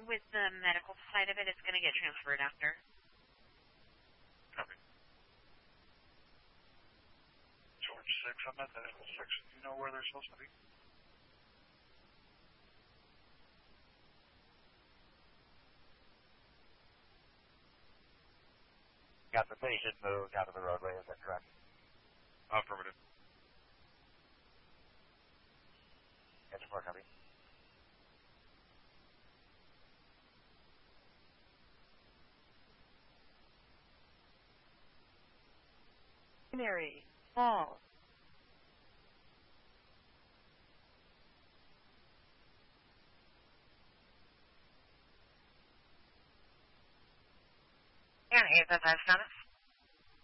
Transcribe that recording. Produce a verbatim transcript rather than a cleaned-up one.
with the medical side of it, it's going to get transferred after. Copy. George six, I'm at the six. Do you know where they're supposed to be? Got the patient moved out of the roadway, is that correct? Affirmative. Engine four, copy. Mary, fall. And A F F status?